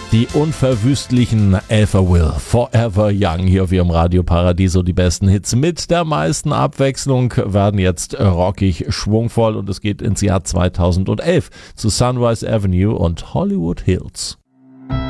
Die unverwüstlichen Alpha Will, Forever Young, hier auf ihrem Radio Paradiso. Die besten Hits mit der meisten Abwechslung werden jetzt rockig, schwungvoll und es geht ins Jahr 2011 zu Sunrise Avenue und Hollywood Hills.